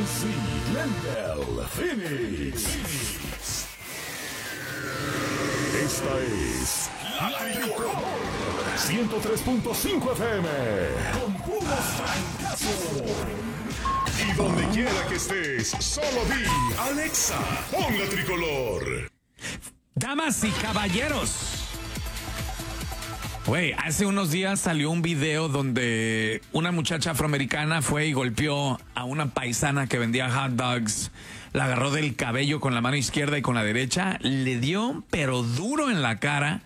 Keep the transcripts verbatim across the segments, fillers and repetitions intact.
Nancy Glendale, Phoenix. Esta es La Tricolor ciento tres punto cinco F M con puros fracasos. Y donde quiera que estés, solo di Alexa, pon La Tricolor. Damas y caballeros. Güey, hace unos días salió un video donde una muchacha afroamericana fue y golpeó a una paisana que vendía hot dogs. La agarró del cabello con la mano izquierda y con la derecha. Le dio, pero duro en la cara,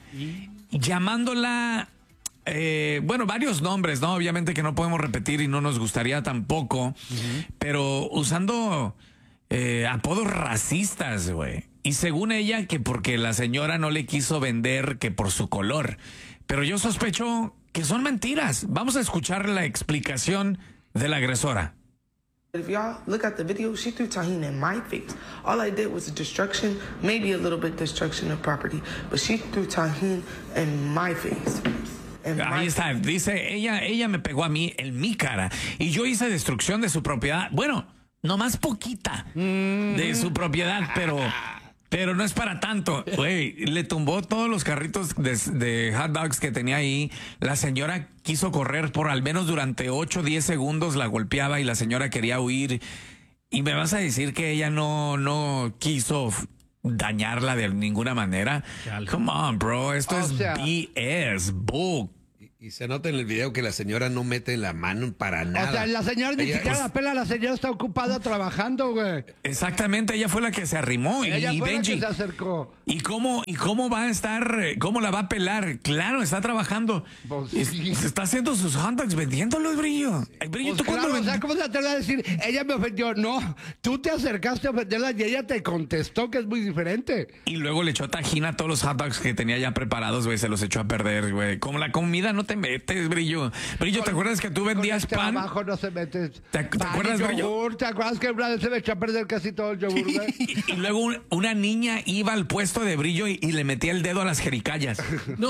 llamándola, eh, bueno, varios nombres, ¿no? Obviamente que no podemos repetir y no nos gustaría tampoco, uh-huh. pero usando eh, apodos racistas, güey. Y según ella, que porque la señora no le quiso vender, que por su color. Pero yo sospecho que son mentiras. Vamos a escuchar la explicación de la agresora. If y'all look at the video, she threw tahini in my face. All I did was destruction, maybe a little bit destruction of property, but she threw tahini in my face. In Ahí my está, face. dice, ella, ella me pegó a mí en mi cara y yo hice destrucción de su propiedad. Bueno, nomás poquita mm. de su propiedad, pero... Pero no es para tanto, güey. Le tumbó todos los carritos de, de hot dogs que tenía ahí. La señora quiso correr por al menos durante ocho o diez segundos, la golpeaba y la señora quería huir. Y me vas a decir que ella no, no quiso dañarla de ninguna manera. Come on, bro. Esto o es sea, B S, bull. Y se nota en el video que la señora no mete la mano para nada. O sea, la señora ni ella, siquiera pues, la pela, la señora está ocupada trabajando, güey. Exactamente, ella fue la que se arrimó. Ella y fue Benji, la que se acercó. ¿Y cómo, ¿Y cómo va a estar, cómo la va a pelar? Claro, está trabajando. Pues, es, sí. Se está haciendo sus hot dogs, vendiéndolos, Brillo. Brillo, Pues ¿tú claro, cuándo o sea, ¿cómo se atreve a decir? Ella me ofendió. No, tú te acercaste a ofenderla y ella te contestó que es muy diferente. Y luego le echó tajina a todos los hot dogs que tenía ya preparados, güey, se los echó a perder, güey. Como la comida no te metes, Brillo. Brillo, ¿te acuerdas que tú vendías con pan? Abajo no se mete. ¿Te, ¿te acuerdas, Brillo? Yogur, ¿te acuerdas que una vez se me echó a perder casi todo el yogur, güey? Y luego un, una niña iba al puesto de Brillo y, y le metía el dedo a las jericayas.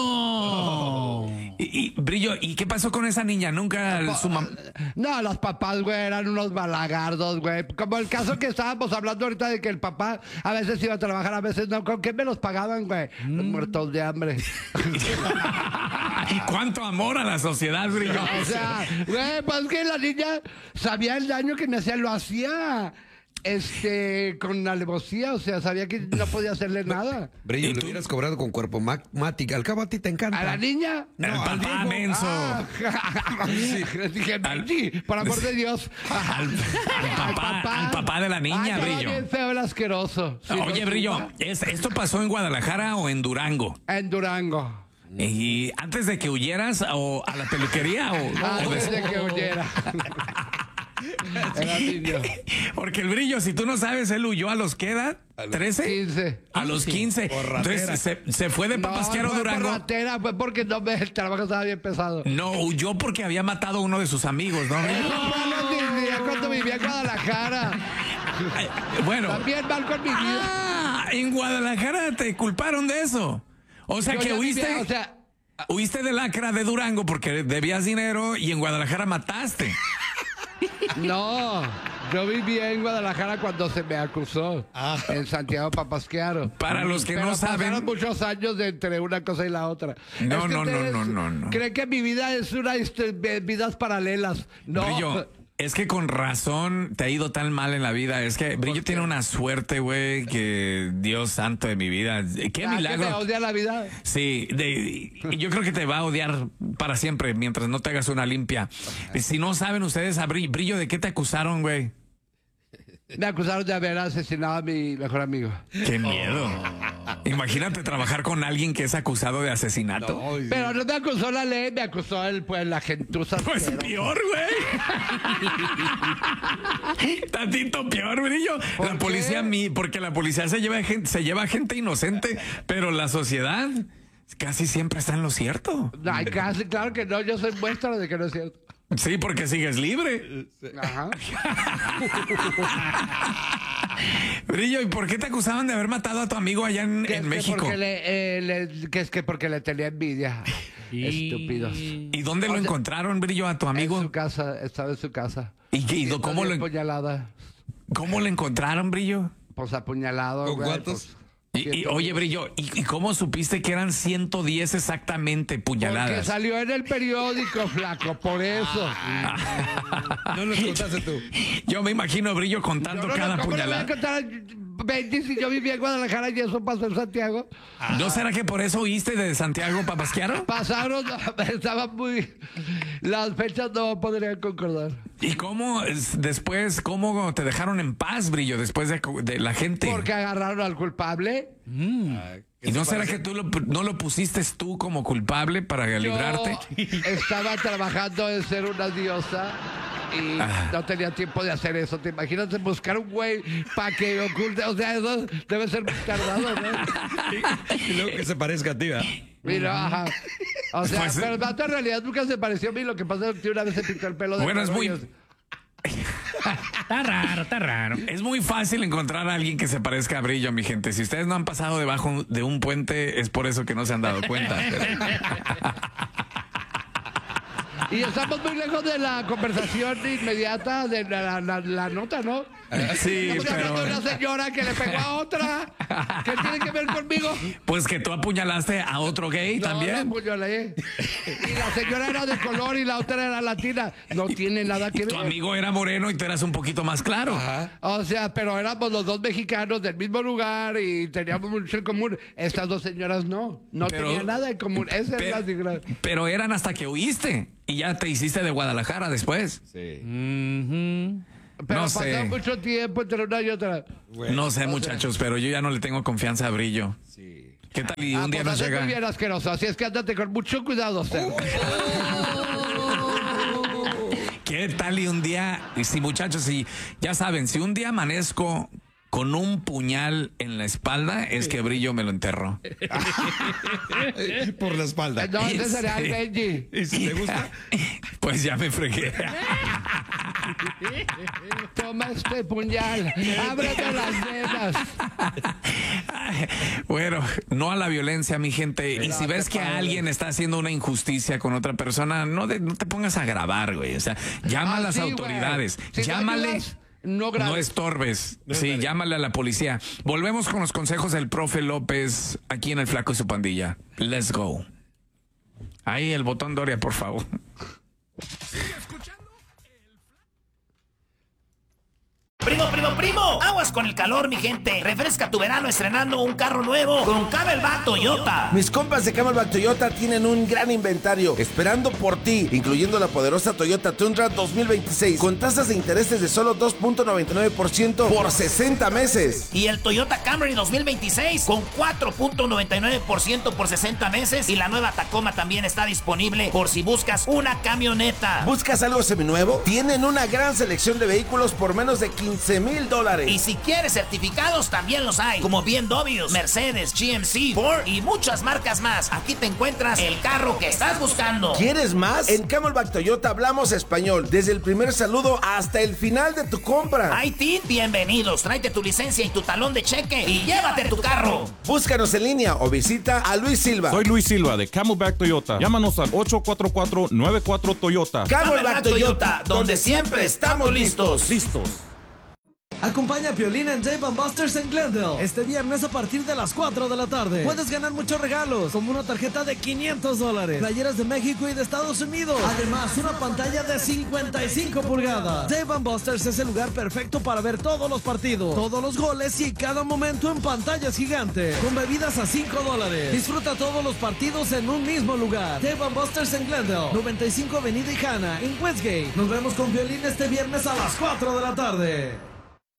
No. Y, y Brillo, ¿y qué pasó con esa niña? Nunca No, su mamá... No, los papás, güey, eran unos balagardos, güey. Como el caso que estábamos hablando ahorita de que el papá a veces iba a trabajar, a veces no. ¿Con qué me los pagaban, güey? Mm. Muertos de hambre. ¿Cuánto amor a la sociedad, Brillo? O sea, güey, pues que la niña sabía el daño que me hacía, lo hacía este con alevosía, o sea, sabía que no podía hacerle nada. Brillo, le hubieras cobrado con cuerpo mática. Al cabo a ti te encanta. ¿A la niña? No, el papá viejo. menso. Ah, sí. Dije, Benji, por amor de Dios. Al, al, papá, al papá de la niña, Ay, Brillo. bien feo, el asqueroso. Sí, Oye, no, Brillo, ¿es, ¿esto pasó en Guadalajara o en Durango? En Durango. ¿Y antes de que huyeras o a la peluquería o, Antes o de que huyera? Era niño. Porque el Brillo, si tú no sabes, él huyó a los ¿qué edad? ¿trece? quince. A los quince. Entonces se, se fue de Papasquiaro no, a Durango. Por ratera, fue porque no me, el trabajo estaba bien pesado. No, huyó porque había matado a uno de sus amigos, ¿no? No, cuando vivía en Guadalajara. Bueno. También mal con mi vida. Ah, en Guadalajara te culparon de eso. O sea Yo que huiste, vivía, o sea, huiste de lacra de Durango porque debías dinero y en Guadalajara mataste. No, yo vivía en Guadalajara cuando se me acusó. Ah. En Santiago Papasquiaro. Para los que Pero no saben. Pasaron muchos años de entre una cosa y la otra. No, es que no, no, ustedes no, no, no. Creen que mi vida es una este, vidas paralelas. No. Brillo, es que con razón te ha ido tan mal en la vida. Es que Brillo tiene una suerte, güey, que Dios santo de mi vida. Qué Ah, milagro. ¿que me odia la vida? Sí, de, yo creo que te va a odiar para siempre mientras no te hagas una limpia. Si no saben ustedes, a Brillo, Brillo, ¿de qué te acusaron, güey? Me acusaron de haber asesinado a mi mejor amigo. Qué miedo. Imagínate trabajar con alguien que es acusado de asesinato. No, Pero no me acusó la ley, me acusó el, pues, la gentuza. Pues pero... peor, güey. Tantito peor, Brillo. La policía, mi, porque la policía se lleva gente, se lleva gente inocente, pero la sociedad casi siempre está en lo cierto. Ay, casi, claro que no, yo soy muestra de que no es cierto. Sí, porque sigues libre. Ajá. Brillo, ¿y por qué te acusaban de haber matado a tu amigo allá en, Que en es que México? porque le, eh, le- que es que porque le tenía envidia. Estúpidos. ¿Y dónde O lo sea, encontraron, Brillo, a tu En amigo? su casa, estaba en su casa. ¿Y, qué- y Y cómo lo estaba empuñalada. ¿Cómo le encontraron, Brillo? Pues apuñalado, ¿Con güey. cuántos? Pues, Y, y, oye, Brillo, ¿y, ¿y cómo supiste que eran ciento diez exactamente porque puñaladas? salió en el periódico, flaco, por eso. No nos contaste tú. Yo me imagino a Brillo contando No, no, cada no, ¿cómo le voy a puñalada. contar veinte si yo vivía en Guadalajara y eso pasó en Santiago? ¿No será que por eso oíste de Santiago Papasquiaro? Pasaron, estaban muy... Las fechas no podrían concordar. ¿Y cómo es, después, cómo te dejaron en paz, Brillo, después de, de la gente? Porque agarraron al culpable. ¿Y no será que tú lo, no lo pusiste tú como culpable para librarte? Yo estaba trabajando en ser una diosa y Ah. no tenía tiempo de hacer eso. ¿Te imaginas buscar un güey para que oculte? O sea, eso debe ser muy tardado, ¿no? Y luego que se parezca a ti, ¿verdad? Mira, ajá. O sea, Pues, pero el vato en realidad nunca se pareció a mí. Lo que pasa es que una vez se pintó el pelo de Bueno, es color muy- y es- Está raro, está raro. Es muy fácil encontrar a alguien que se parezca a Brillo, mi gente. Si ustedes no han pasado debajo de un puente, es por eso que no se han dado cuenta. Y estamos muy lejos de la conversación inmediata de la, la- la nota, ¿no? Sí, Estamos hablando de pero... una señora que le pegó a otra. ¿Qué tiene que ver conmigo? Pues que tú apuñalaste a otro gay No, también. la apuñalé. Y la señora era de color y la otra era latina. No tiene nada que ver. Tu amigo era moreno y tú eras un poquito más claro. O sea, pero éramos los dos mexicanos del mismo lugar y teníamos mucho en común. Estas dos señoras no. No Pero- tenían nada en común. Esa es la Pero, diferencia. pero eran hasta que huiste y ya te hiciste de Guadalajara después. Sí. Pero no pasó sé. mucho tiempo entre una y otra. Bueno, No sé, muchachos, pero yo ya no le tengo confianza a Brillo. sí. ¿Qué tal? Y Ah, un día pues nos haces muy llega. bien asqueroso. Así es que ándate con mucho cuidado, Sergio. ¿Qué tal? Y un día, y si muchachos, si ya saben, si un día amanezco con un puñal en la espalda, es que Brillo me lo enterró. Por la espalda. No, ese sería el Sí. Benji. ¿Y si te gusta? Pues ya me fregué. Toma este puñal. Ábrete las venas. Bueno, no a la violencia, mi gente. Y si ves que alguien está haciendo una injusticia con otra persona, no, de- no te pongas a grabar, güey. O sea, llama Ah, a las sí, güey. autoridades. Si no Llámale. ayudas, no grabes. No estorbes. Sí, llámale a la policía. Volvemos con los consejos del profe López aquí en El Flaco y su pandilla. Let's go. Ahí el botón Doria, por favor. Primo, primo, primo, aguas con el calor, mi gente. Refresca tu verano estrenando un carro nuevo con Camelback Toyota. Mis compas de Camelback Toyota tienen un gran inventario esperando por ti, incluyendo la poderosa Toyota Tundra dos mil veintiséis con tasas de intereses de solo dos punto noventa y nueve por ciento por sesenta meses. Y el Toyota Camry dos mil veintiséis con cuatro punto noventa y nueve por ciento por sesenta meses. Y la nueva Tacoma también está disponible por si buscas una camioneta. ¿Buscas algo seminuevo? Tienen una gran selección de vehículos por menos de quince mil dólares. Y si quieres certificados, también los hay, como B M W, Mercedes, G M C, Ford y muchas marcas más. Aquí te encuentras el carro que estás buscando. ¿Quieres más? En Camelback Toyota hablamos español, desde el primer saludo hasta el final de tu compra. Haití, bienvenidos. Tráete tu licencia y tu talón de cheque y llévate tu carro. Búscanos en línea o visita a Luis Silva. Soy Luis Silva de Camelback Toyota. Llámanos al ocho cuatro cuatro, nueve cuatro Toyota. Camelback Toyota, donde siempre estamos listos. Listos. Acompaña a Piolín en Dave and Buster's en Glendale este viernes a partir de las cuatro de la tarde. Puedes ganar muchos regalos, como una tarjeta de quinientos dólares, playeras de México y de Estados Unidos. Además, una pantalla de cincuenta y cinco pulgadas. Dave and Buster's es el lugar perfecto para ver todos los partidos, todos los goles y cada momento en pantallas gigantes, con bebidas a cinco dólares. Disfruta todos los partidos en un mismo lugar. Dave and Buster's en Glendale, noventa y cinco Avenida y Hanna, en Westgate. Nos vemos con Piolín este viernes a las cuatro de la tarde.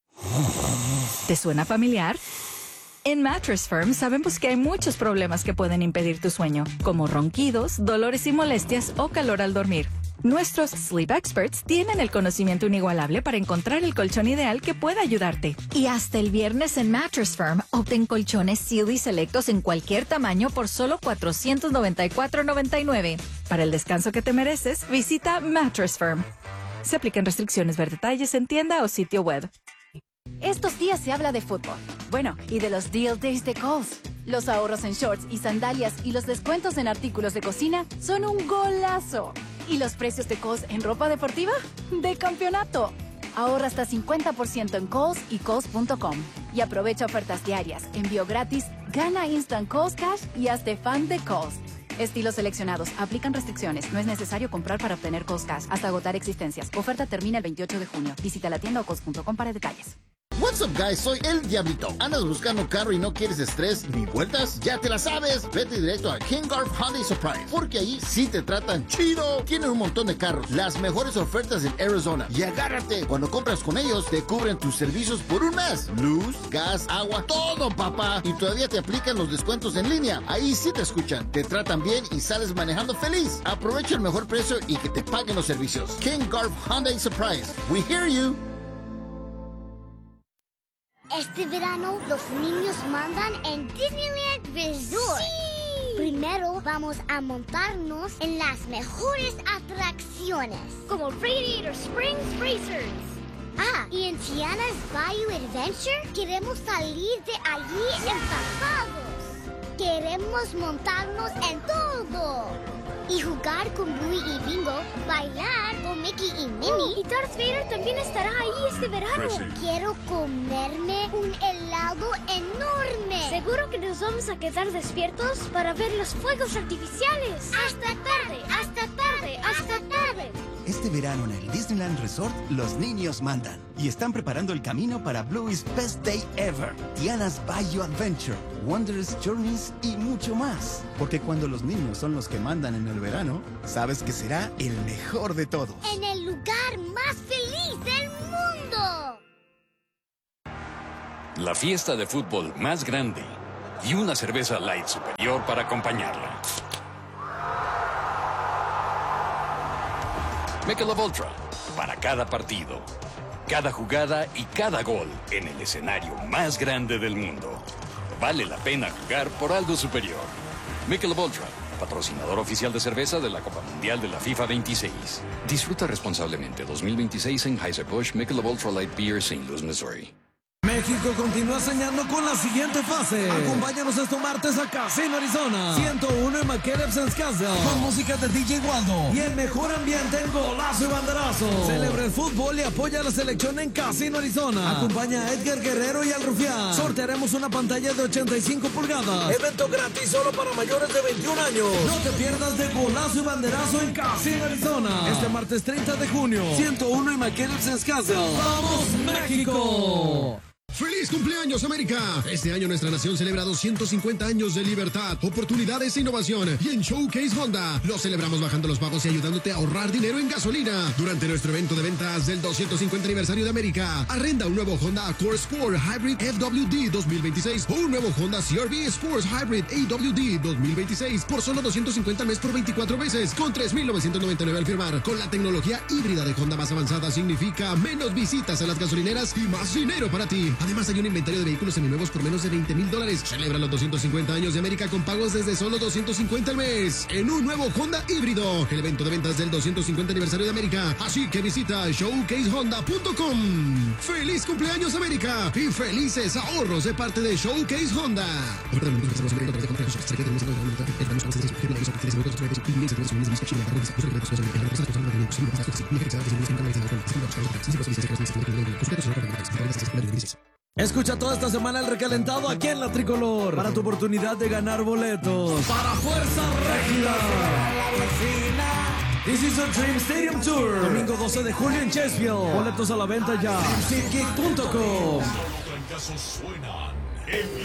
¿Te suena familiar? En Mattress Firm sabemos que hay muchos problemas que pueden impedir tu sueño, como ronquidos, dolores y molestias o calor al dormir. Nuestros Sleep Experts tienen el conocimiento inigualable para encontrar el colchón ideal que pueda ayudarte. Y hasta el viernes en Mattress Firm, obtén colchones Sealy selectos en cualquier tamaño por solo cuatrocientos noventa y cuatro noventa y nueve. Para el descanso que te mereces, visita Mattress Firm. Se aplican restricciones, ver detalles en tienda o sitio web. Estos días se habla de fútbol. Bueno, y de los Deal Days de Kohl's. Los ahorros en shorts y sandalias y los descuentos en artículos de cocina son un golazo. ¿Y los precios de Kohl's en ropa deportiva? ¡De campeonato! Ahorra hasta cincuenta por ciento en Kohl's y Kohl's punto com. Y aprovecha ofertas diarias, envío gratis, gana Instant Kohl's Cash y hazte fan de Kohl's. Estilos seleccionados. Aplican restricciones. No es necesario comprar para obtener Kohl's Cash hasta agotar existencias. Oferta termina el veintiocho de junio. Visita la tienda o Kohl's punto com para detalles. What's up, guys? Soy el Diablito. ¿Andas buscando carro y no quieres estrés ni vueltas? Ya te la sabes. Vete directo a King Garf Hyundai Surprise, porque ahí sí te tratan chido. Tienen un montón de carros, las mejores ofertas en Arizona. Y agárrate, cuando compras con ellos, te cubren tus servicios por un mes. Luz, gas, agua, todo, papá. Y todavía te aplican los descuentos en línea. Ahí sí te escuchan, te tratan bien y sales manejando feliz. Aprovecha el mejor precio y que te paguen los servicios. King Garf Hyundai Surprise. We hear you. Este verano, los niños mandan en Disneyland Resort. ¡Sí! Primero vamos a montarnos en las mejores atracciones, como Radiator Springs Racers. Ah, y en Tiana's Bayou Adventure queremos salir de allí empapados. Queremos montarnos en todo. Y jugar con Bluey y Bingo, bailar con Mickey y Minnie. Oh, y Darth Vader también estará ahí este verano. Quiero comerme un helado enorme. Seguro que nos vamos a quedar despiertos para ver los fuegos artificiales. Hasta tarde, hasta tarde, hasta tarde. Este verano en el Disneyland Resort, los niños mandan. Y están preparando el camino para Bluey's Best Day Ever, Tiana's Bayou Adventure, Wondrous Journeys y mucho más. Porque cuando los niños son los que mandan en el verano, sabes que será el mejor de todos. En el lugar más feliz del mundo. La fiesta de fútbol más grande y una cerveza light superior para acompañarla. Michelob Ultra, para cada partido, cada jugada y cada gol en el escenario más grande del mundo. Vale la pena jugar por algo superior. Michelob Ultra, patrocinador oficial de cerveza de la Copa Mundial de la FIFA veintiséis. Disfruta responsablemente dos mil veintiséis en Anheuser-Busch Michelob Ultra Light Beer, Saint Louis, Missouri. México continúa soñando con la siguiente fase. Acompáñanos este martes a Casino Arizona ciento uno en McKellips and Scottsdale, con música de D J Waldo y el mejor ambiente en golazo y banderazo. Celebra el fútbol y apoya a la selección en Casino Arizona. Acompaña a Edgar Guerrero y al Rufián. Sortearemos una pantalla de ochenta y cinco pulgadas. Evento gratis solo para mayores de veintiún años. No te pierdas de golazo y banderazo en Casino Arizona. Este martes treinta de junio, ciento uno en McKellips and Scottsdale. ¡Vamos, México! ¡Feliz cumpleaños, América! Este año nuestra nación celebra doscientos cincuenta años de libertad, oportunidades e innovación. Y en Showcase Honda lo celebramos bajando los pagos y ayudándote a ahorrar dinero en gasolina. Durante nuestro evento de ventas del doscientos cincuenta aniversario de América, arrenda un nuevo Honda Accord Sport Hybrid F W D dos mil veintiséis o un nuevo Honda C R V Sports Hybrid A W D dos mil veintiséis por solo doscientos cincuenta al mes por veinticuatro veces, con tres mil novecientos noventa y nueve al firmar. Con la tecnología híbrida de Honda más avanzada significa menos visitas a las gasolineras y más dinero para ti. Además, hay un inventario de vehículos seminuevos por menos de veinte mil dólares. Celebra los doscientos cincuenta años de América con pagos desde solo doscientos cincuenta al mes en un nuevo Honda híbrido. El evento de ventas del doscientos cincuenta aniversario de América. Así que visita showcase honda punto com. ¡Feliz cumpleaños, América! Y felices ahorros de parte de Showcase Honda. Escucha toda esta semana el recalentado aquí en La Tricolor para tu oportunidad de ganar boletos para Fuerza Régida. This is a Dream Stadium Tour. Domingo doce de julio en Chesterfield. Boletos a la venta ya. dream seat geek punto com.